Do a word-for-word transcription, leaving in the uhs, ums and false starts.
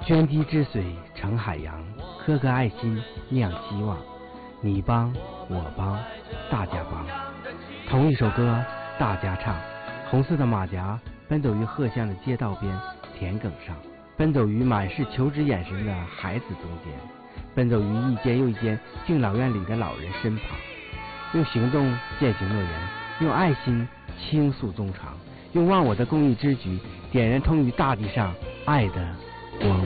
涓滴之水成海洋，颗颗爱心酿希望。你帮我帮大家帮，同一首歌大家唱。红色的马甲奔走于鹤乡的街道边田埂上，奔走于满是求知眼神的孩子中间，奔走于一间又一间敬老院里的老人身旁，用行动践行诺言，用爱心倾诉衷肠，用忘我的公益之举点燃通于大地上爱的光芒。